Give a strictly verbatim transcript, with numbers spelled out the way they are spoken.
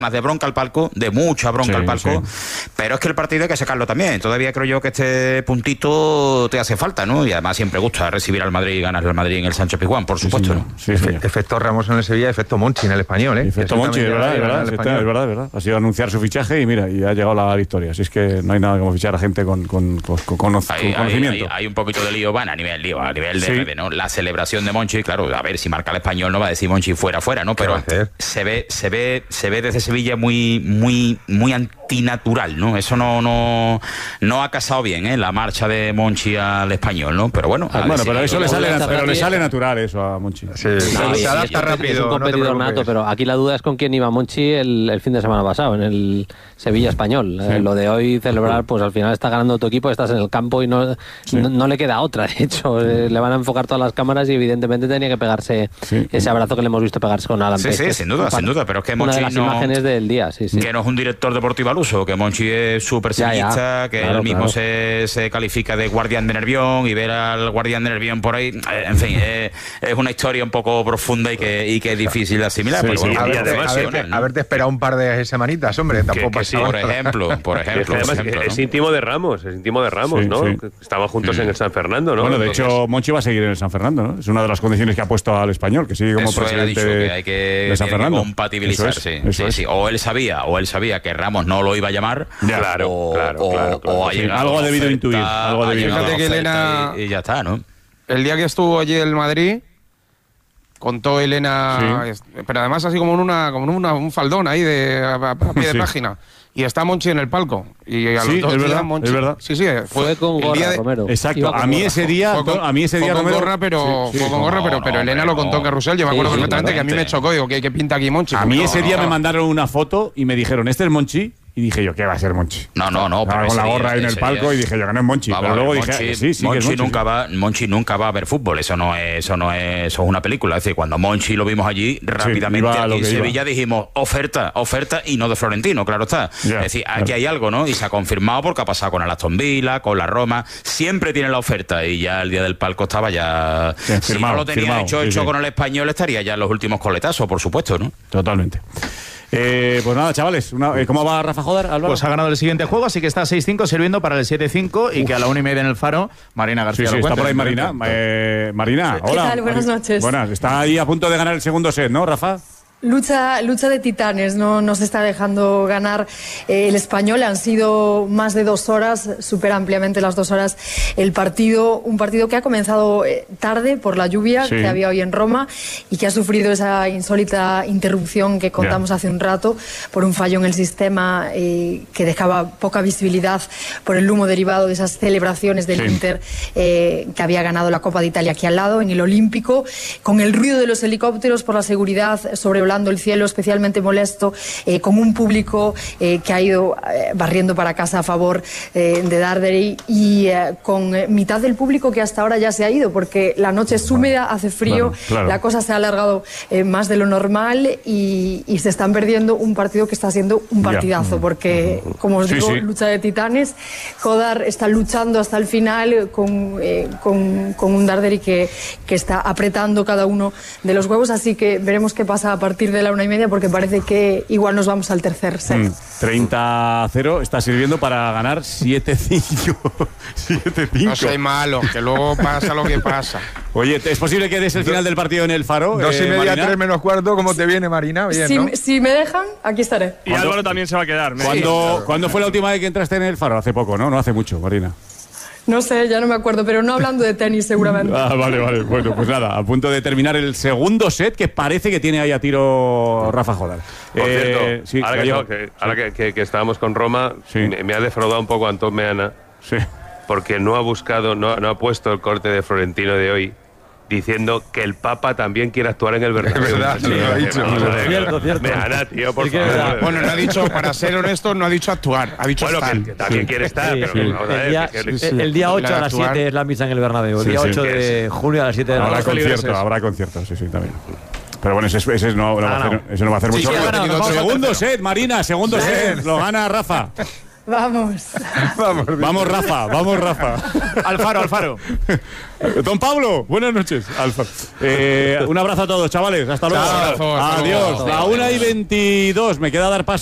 de bronca al palco, de mucha bronca sí, al palco, sí. Pero es que el partido hay que sacarlo también. Todavía creo yo que este puntito te hace falta, ¿no? Y además siempre gusta recibir al Madrid y ganar al Madrid en el Sánchez Pizjuán, por supuesto, sí, ¿no? Sí, sí. Efecto Ramos en el Sevilla, efecto Monchi en el Español, ¿eh? Efecto Monchi, es verdad, es verdad, es verdad, es verdad, es verdad. Ha sido anunciar su fichaje y mira, y ha llegado la victoria. Así es que no hay nada como fichar a gente con, con, con, con, con hay, conocimiento. Hay, hay, hay un poquito de lío, van a nivel lío, a nivel de sí. R D, ¿no? La celebración de Monchi, claro, a ver si marca el Español, no va a decir Monchi fuera, fuera, ¿no? Pero se ve, se ve, se ve desde Sevilla muy, muy muy antinatural, ¿no? Eso no no no ha casado bien, ¿eh? La marcha de Monchi al Español, ¿no? Pero bueno, ah, bueno, pero eso le sale, pero le sale natural eso a Monchi. Sí, no, se adapta es rápido. Es un competidor no nato, pero aquí la duda es con quién iba Monchi el, el fin de semana pasado en el Sevilla Español. Sí. Eh, lo de hoy celebrar, pues al final está ganando tu equipo, estás en el campo y no sí. no, no le queda otra. De hecho, eh, le van a enfocar todas las cámaras y evidentemente tenía que pegarse sí. ese abrazo que le hemos visto pegarse con Adam Sí, Pesquet. sí, sin duda, sin duda, pero es que Monchi una de las no, imágenes del día, sí, sí. Que no es un director deportivo al uso, que Monchi es súper sevillista, que claro, él mismo claro. se, se califica de guardián de Nervión y ver al guardián de Nervión por ahí, en fin, es, es una historia un poco profunda y que, y que es difícil de asimilar. Sí, pero bueno, sí, haberte, además, haberte, ¿no? haberte esperado un par de semanitas, hombre, tampoco que, que sí, por ejemplo, por ejemplo. Es, por además, ejemplo es ¿no? íntimo de Ramos, es íntimo de Ramos, sí, ¿no? Sí. Estaban juntos mm. en el San Fernando, ¿no? Bueno, de Entonces, hecho, Monchi va a seguir en el San Fernando, ¿no? Es una de las condiciones que ha puesto al Español, que sigue como eso presidente dicho, que hay que, de San Fernando. Que compatibilizar, eso es, sí, eso sí, es. sí. O él sabía, o él sabía que Ramos no lo iba a llamar, ya, claro, o, claro, o, claro, claro, o sí. algo ha debido intuir, algo ha debido Fíjate que Elena y, y ya está, ¿no? El día que estuvo allí en Madrid contó Elena, sí. pero además así como en una, como en una, un faldón ahí de a, a pie de sí. página. Y está Monchi en el palco. Y a sí, los dos es verdad, Monchi, es verdad. Sí, sí, fue, fue con gorra, de, Romero. Exacto, a mí gorra. ese día, con, a mí ese día fue con Romero, gorra, pero sí, sí, fue con gorra, no, pero, pero no, Elena no, lo contó en Carrusel. Yo me acuerdo sí, perfectamente que a mí me chocó, digo, ¿qué, qué pinta aquí Monchi? A mí no, ese no, día no. me mandaron una foto y me dijeron, ¿este es Monchi? Y dije yo, ¿qué va a ser Monchi? No, no, no. Pero con la gorra día, en el palco día. Y dije yo, que no es Monchi. Vamos, pero luego Monchi, dije, sí, sí, Monchi, que es Monchi, nunca sí. va, Monchi nunca va a ver fútbol. Eso no es, eso no es, eso es una película. Es decir, cuando Monchi lo vimos allí, rápidamente sí, aquí en Sevilla iba. dijimos, oferta, oferta y no de Florentino, claro está. Yeah, es decir, aquí claro. hay algo, ¿no? Y se ha confirmado porque ha pasado con el Aston Villa, con la Roma. Siempre tiene la oferta y ya el día del palco estaba ya... Sí, si firmado, no lo tenía firmado, hecho, sí, hecho sí. con el Español, estaría ya en los últimos coletazos, por supuesto, ¿no? Totalmente. Eh, pues nada, chavales, una, eh, ¿cómo va Rafa Jodar, Álvaro? Pues ha ganado el siguiente juego, así que está seis cinco sirviendo para el siete cinco y que a la una y media en el Faro, Marina García. Sí, sí, lo está cuenta. por ahí Marina. Eh, Marina, ¿Qué hola. tal? Buenas noches. Buenas, está ahí a punto de ganar el segundo set, ¿no, Rafa? Lucha, lucha de titanes, no nos está dejando ganar eh, el Español. Han sido más de dos horas, supera ampliamente las dos horas el partido. Un partido que ha comenzado eh, tarde por la lluvia sí. que había hoy en Roma y que ha sufrido esa insólita interrupción que contamos yeah. hace un rato por un fallo en el sistema eh, que dejaba poca visibilidad por el humo derivado de esas celebraciones del sí. Inter eh, que había ganado la Copa de Italia aquí al lado, en el Olímpico, con el ruido de los helicópteros por la seguridad sobre el cielo, especialmente molesto, eh, con un público eh, que ha ido eh, barriendo para casa a favor eh, de Darderi y eh, con eh, mitad del público que hasta ahora ya se ha ido porque la noche es húmeda, hace frío, claro, claro. la cosa se ha alargado eh, más de lo normal y, y se están perdiendo un partido que está siendo un partidazo yeah. porque, como os digo, sí, sí. lucha de titanes. Jodar está luchando hasta el final con, eh, con, con un Darderi que, que está apretando cada uno de los huevos, así que veremos qué pasa a partir de la una y media porque parece que igual nos vamos al tercer set. Mm, treinta a cero está sirviendo para ganar siete cinco. siete cinco. No soy malo, que luego pasa lo que pasa. Oye, ¿es posible que des el final del partido en el Faro? Dos eh, y media, Marina? tres menos cuarto, ¿cómo te viene, Marina? Bien, si, ¿no? si me dejan, aquí estaré. Y Álvaro también se va a quedar. ¿Cuándo, sí, claro. ¿Cuándo fue la última vez que entraste en el Faro? Hace poco, ¿no? No hace mucho, Marina. No sé, ya no me acuerdo, pero no hablando de tenis seguramente. Ah, vale, vale. Bueno, pues nada, a punto de terminar el segundo set que parece que tiene ahí a tiro Rafa Jodar. Por eh, cierto, sí, ahora, que, yo, que, ahora que, que, que estábamos con Roma, sí. me, me ha defraudado un poco Antón Meana, sí. porque no ha buscado, no, no ha puesto el corte de Florentino de hoy diciendo que el Papa también quiere actuar en el Bernabéu. Es verdad, sí, lo ha dicho. Cierto, cierto. Meana, tío, por sí, favor. Bueno, no ha dicho, para ser honesto, no ha dicho actuar, ha dicho bueno, estar. que, que también sí. quiere estar, sí, pero sí. vamos a ver, el, día, que, que, sí, sí. el día ocho a las siete es la misa en el Bernabéu. El sí, día sí. ocho de junio a las siete de la noche. noche. Habrá concierto, habrá concierto, sí, sí, también. Pero bueno, ese, ese no, no, ah, va, a hacer, no. Ese no va a hacer sí, mucho. Sí, bueno, no, segundo set, Marina, segundo sí. set. Lo gana Rafa. Vamos. Vamos, vamos, Rafa, vamos, Rafa. Alfaro, Alfaro. Don Pablo, buenas noches. Alfa. Eh, un abrazo a todos, chavales. Hasta luego. Chao, hasta Adiós. luego. La una y veintidós. Me queda dar paso